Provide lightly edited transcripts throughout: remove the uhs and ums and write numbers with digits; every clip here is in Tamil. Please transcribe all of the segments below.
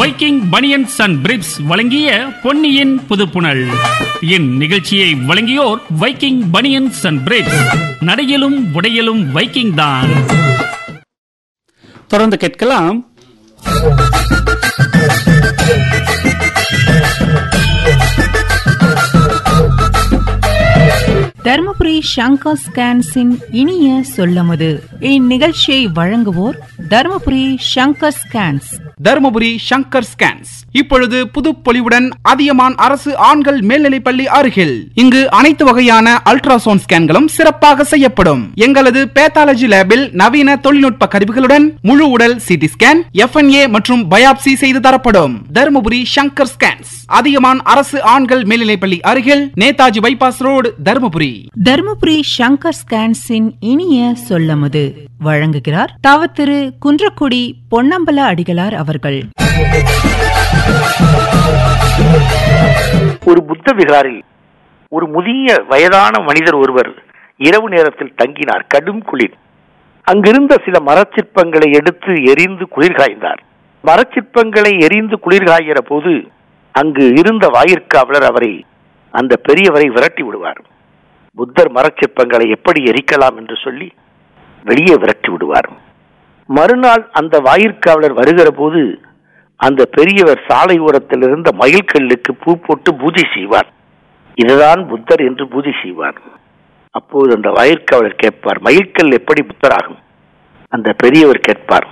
வைக்கிங் பனியன்ஸ் அண்ட் பிரிப்ஸ் வழங்கிய பொன்னியின் புதுப்புணல். இந்நிகழ்ச்சியை வழங்கியோர் வைக்கிங் பனியன்ஸ் அண்ட் பிரிப்ஸ். நடையிலும் உடையிலும் வைக்கிங் தான். தொடர்ந்து கேட்கலாம். தர்மபுரி சங்கர் ஸ்கேன்ஸின் இனிய சொல்லமுது. இந்நிகழ்ச்சியை வழங்குவோர் தர்மபுரி சங்கர் ஸ்கேன்ஸ். தர்மபுரி சங்கர் ஸ்கேன்ஸ் இப்பொழுது புதுப்பொலிவுடன் அதியமான் அரசு ஆண்கள் மேல்நிலைப்பள்ளி அருகில். இங்கு அனைத்து வகையான அல்ட்ராசவுண்ட் ஸ்கேன்களும் சிறப்பாக செய்யப்படும். எங்களது பேத்தாலஜி லேபில் நவீன தொழில்நுட்ப கருவிகளுடன் முழு உடல் சிடி ஸ்கேன், FNA மற்றும் பயாப்சி செய்து தரப்படும். தர்மபுரி சங்கர் ஸ்கேன்ஸ், அதியமான் அரசு ஆண்கள் மேல்நிலைப்பள்ளி அருகில், நேதாஜி பைபாஸ் ரோடு, தர்மபுரி. தர்மபுரி சங்கர் ஸ்கேன்ஸின் இனிய சொல்லமுது வழங்குகிறார் தவ திரு குன்றக்குடி பொன்னம்பல அடிகளார் அவர்கள். ஒரு புத்த விகாரில் ஒரு முதிய வயதான மனிதர் ஒருவர் இரவு நேரத்தில் தங்கினார். கடும் குளிர். அங்கிருந்த சில மரச்சிற்பங்களை எடுத்து எரிந்து குளிர்காய்ந்தார். மரச்சிற்பங்களை எரிந்து குளிர்காய்கிற போது அங்கு இருந்த வாயிற்காவலர் அந்த பெரியவரை விரட்டி விடுவார். புத்தர் மரச்சிற்பங்களை எப்படி எரிக்கலாம் என்று சொல்லி வெளியே விரட்டி விடுவார். மறுநாள் அந்த வாயிற்காவலர் வருகிற போது அந்த பெரியவர் சாலை ஓரத்தில் இருந்த மயில்கல்லுக்கு பூ போட்டு பூஜை செய்வார். இதுதான் புத்தர் என்று பூஜை செய்வார். அப்போது அந்த வாயிற்காவலர் கேட்பார், மயில்கல் எப்படி புத்தராகும்? அந்த பெரியவர் கேட்பார்,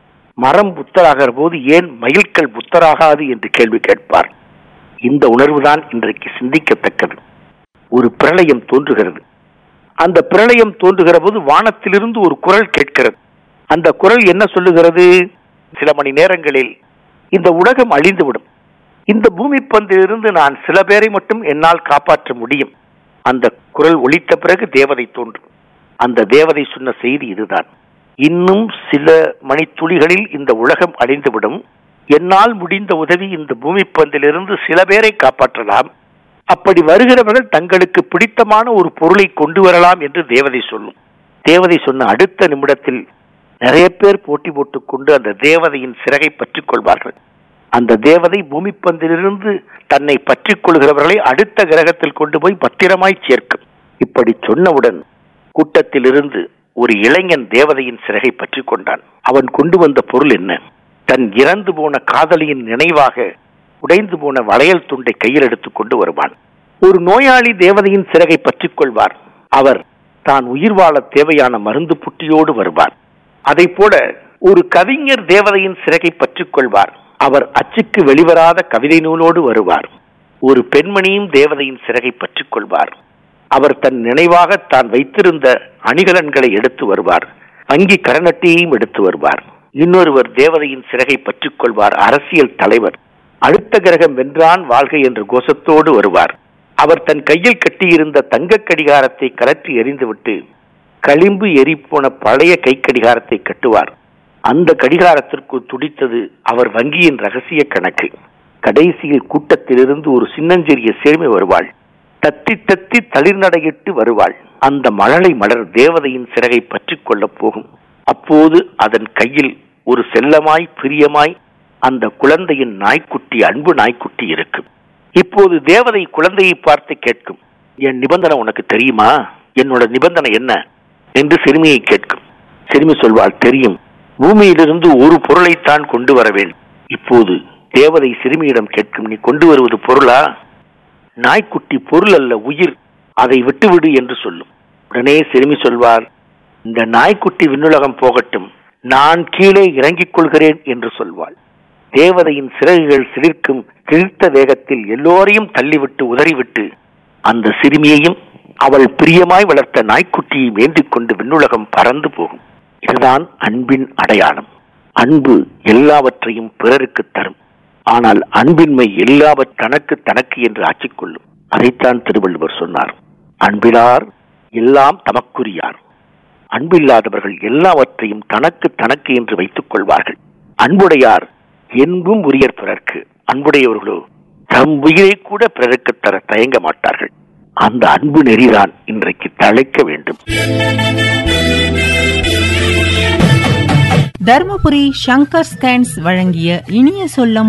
மரம் புத்தராகிற போது ஏன் மயில்கல் புத்தராகாது என்று கேள்வி கேட்பார். இந்த உணர்வுதான் இன்றைக்கு சிந்திக்கத்தக்கது. ஒரு பிரளயம் தோன்றுகிறது. அந்த பிரளயம் தோன்றுகிற போது வானத்திலிருந்து ஒரு குரல் கேட்கிறது. அந்த குரல் என்ன சொல்லுகிறது? சில மணி நேரங்களில் இந்த உலகம் அழிந்துவிடும். இந்த பூமி பந்திலிருந்து நான் சில பேரை மட்டும் என்னால் காப்பாற்ற முடியும். அந்த குரல் ஒலித்த பிறகு தேவதை தோன்றும். அந்த தேவதை சொன்ன செய்தி இதுதான், இன்னும் சில மணித்துளிகளில் இந்த உலகம் அழிந்துவிடும். என்னால் முடிந்த உதவி இந்த பூமி பந்திலிருந்து சில பேரை காப்பாற்றலாம். அப்படி வருகிறவர்கள் தங்களுக்கு பிடித்தமான ஒரு பொருளை கொண்டு வரலாம் என்று தேவதை சொல்லும். தேவதை சொன்ன அடுத்த நிமிடத்தில் நிறைய பேர் போட்டி போட்டுக் கொண்டு அந்த தேவதையின் சிறகை பற்றிக் கொள்வார்கள். அந்த தேவதை பூமி பந்திலிருந்து தன்னை பற்றிக் கொள்கிறவர்களை அடுத்த கிரகத்தில் கொண்டு போய் பத்திரமாய் சேர்க்கும். இப்படி சொன்னவுடன் கூட்டத்தில் இருந்து ஒரு இளைஞன் தேவதையின் சிறகை பற்றிக் கொண்டான். அவன் கொண்டு வந்த பொருள் என்ன? தன் இறந்து போன காதலியின் நினைவாக உடைந்து போன வளையல் துண்டை கையில் எடுத்துக் கொண்டு வருவான். ஒரு நோயாளி தேவதையின் சிறகை பற்றிக் கொள்வார். அவர் தான் உயிர் வாழ தேவையான மருந்து புட்டியோடு வருவார். அதை போல ஒரு கவிஞர் தேவதையின் சிறகை பற்றிக் கொள்வார். அவர் அச்சுக்கு வெளிவராத கவிதை நூலோடு வருவார். ஒரு பெண்மணியும் தேவதையின் சிறகை பற்றிக் கொள்வார். அவர் தன் நினைவாக தான் வைத்திருந்த அணிகலன்களை எடுத்து வருவார். வங்கி கரநட்டியையும் எடுத்து வருவார். இன்னொருவர் தேவதையின் சிறகை பற்றிக் கொள்வார். அரசியல் தலைவர் அடுத்த கிரகம் வென்றான் வாழ்க என்ற கோஷத்தோடு வருவார். அவர் தன் கையில் கட்டியிருந்த தங்க கடிகாரத்தை கலற்றி எறிந்துவிட்டு களிம்பு எரிப்போன பழைய கை கடிகாரத்தை கட்டுவார். அந்த கடிகாரத்திற்கு துடித்தது அவர் வங்கியின் ரகசிய கணக்கு. கடைசியில் கூட்டத்திலிருந்து ஒரு சின்னஞ்சிறிய சிறுமி வருவாள். தத்தி தத்தி தளிர்நடையிட்டு வருவாள். அந்த மழலை மலர் தேவதையின் சிறகை பற்றிக் கொள்ளப் போகும். அப்போது அதன் கையில் ஒரு செல்லமாய் பிரியமாய் அந்த குழந்தையின் நாய்க்குட்டி, அன்பு நாய்க்குட்டி இருக்கும். இப்போது தேவதை குழந்தையை பார்த்து கேட்கும், என் நிபந்தனை உனக்கு தெரியுமா? என்னோட நிபந்தனை என்ன என்று சிறுமியை கேட்கும். சிறுமி சொல்வாள், தெரியும், பூமியிலிருந்து ஒரு பொருளைத்தான் கொண்டு வர வேண்டும். இப்போது தேவதை சிறுமியிடம் கேட்கும், நீ கொண்டு வருவது பொருளா? நாய்க்குட்டி பொருள் அல்ல, உயிர், அதை விட்டுவிடு என்று சொல்லும். உடனே சிறுமி சொல்வார், இந்த நாய்க்குட்டி விண்ணுலகம் போகட்டும், நான் கீழே இறங்கிக் கொள்கிறேன் என்று சொல்வாள். தேவதையின் சிறகுகள் சிலிர்க்கும் கிழித்த வேகத்தில் எல்லோரையும் தள்ளிவிட்டு உதறிவிட்டு அந்த சிறுமியையும் அவள் பிரியமாய் வளர்த்த நாய்க்குட்டியை வேண்டிக் கொண்டு விண்ணுலகம் பறந்து போகும். இதுதான் அன்பின் அடையாளம். அன்பு எல்லாவற்றையும் பிறருக்கு தரும். ஆனால் அன்பின்மை தனக்கு தனக்கு என்று ஆக்கிக்கொள்ளும். அதைத்தான் திருவள்ளுவர் சொன்னார், அன்பிலார் எல்லாம் தமக்குரியார். அன்பில்லாதவர்கள் எல்லாவற்றையும் தனக்கு தனக்கு என்று வைத்துக் கொள்வார்கள். அன்புடையார் என்பும் உரியர் பிறர்க்கு. அன்புடையவர்களோ தம் உயிரை கூட பிறருக்கு தர தயங்க மாட்டார்கள். அந்த அன்பு நெறிதான் இன்றைக்கு தழைக்க வேண்டும். தர்மபுரி சங்கர் ஸ்கேன்ஸ் வழங்கிய இனிய சொல்லம்